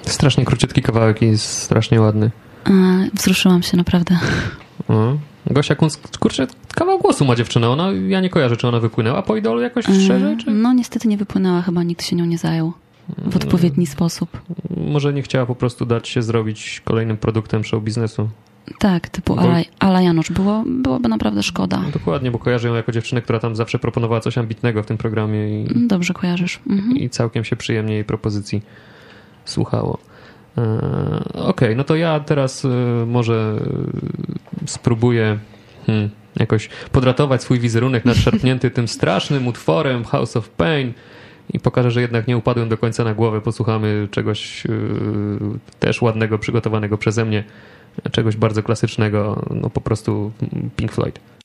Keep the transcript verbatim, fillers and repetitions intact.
Strasznie króciutki kawałek i strasznie ładny. A, wzruszyłam się naprawdę. O. Gosia Kunc, kurczę, kawał głosu ma dziewczyna. Ona, ja nie kojarzę, czy ona wypłynęła po Idolu jakoś szerzej? Czy? No niestety nie wypłynęła, chyba nikt się nią nie zajął w odpowiedni sposób. Może nie chciała po prostu dać się zrobić kolejnym produktem show biznesu. Tak, typu Bo... Ala, Ala Janusz. Było, byłoby naprawdę szkoda. No dokładnie, bo kojarzę ją jako dziewczynę, która tam zawsze proponowała coś ambitnego w tym programie. I, Dobrze kojarzysz. Mhm. I całkiem się przyjemnie jej propozycji słuchało. Okej, okay, no to ja teraz może spróbuję hmm, jakoś podratować swój wizerunek nadszarpnięty tym strasznym utworem House of Pain i pokażę, że jednak nie upadłem do końca na głowę. Posłuchamy czegoś też ładnego, przygotowanego przeze mnie, czegoś bardzo klasycznego, no po prostu Pink Floyd.